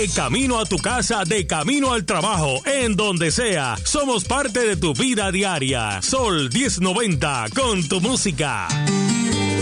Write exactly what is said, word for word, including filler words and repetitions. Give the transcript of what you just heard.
De camino a tu casa, de camino al trabajo, en donde sea. Somos parte de tu vida diaria. Sol diez noventa, con tu música.